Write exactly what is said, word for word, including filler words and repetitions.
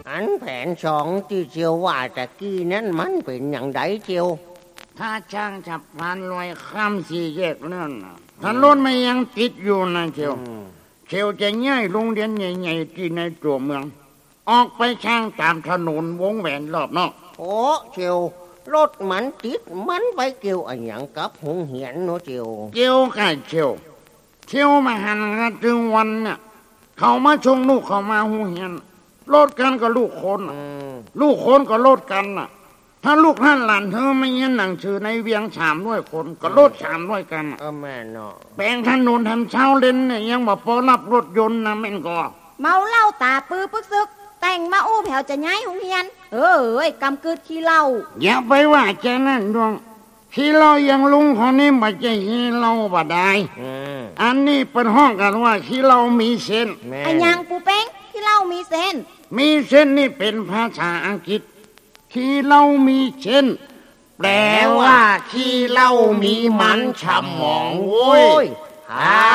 อันแผนสองที่เจียวว่าตะกี้นั้นมันเป็นอย่างไรเจียวถ้าช่างฉับพลันลอยข้ามสี่แยกนั่นถ้ารถไม่ยังติดอยู่นะเชียวเชียวจะย้ายโรงเรียนใหญ่ๆที่ในตัวเมืองออกไปช่างตามถนนวงแหวนรอบนอกโอ้เจียวรถมันติดมันไปเกี่ยวอะไรอย่างกับหงเหียนเนาะเจียวเกี่ยวกับเชียวเชียวมาหันกันถึงวันเนี่ยเขามาชงลูกเขามาหงเหียนรถกันก็ลูกคนลูกคนก็รถกันน่ะถ้าลูกท่านหลานเธอไม่เงี้ยหนังสือในเวียงสามด้วยคนก็รถสามด้วยกันเออแม่เนาะแปลงถนนทำเช้าเล่นเนี่ยยังบอกพอรับรถยนต์นะแม่นก็เมาเหล้าตาปื้อปึกซึกแต่งมาอู้แผ่วจะย้ายหงเฮียนเออเอ้ยกำกึดขี้เหล้าอย่าไปว่าแกนั่นดวงขี้เหล้ายังลุงคนนี้มาใจขี้เหล้าบ่ได้อันนี้เป็นห้องกันว่าขี้เหล้ามีเส้นไอ้ยังปูเป้งขี้เหล้ามีเส้นมีเส้นนี่เป็นภาษาอังกฤษขี้เหล้ามีเส้นแปลว่าขี้เหล้ามีมันฉ่ำหมองโว้ย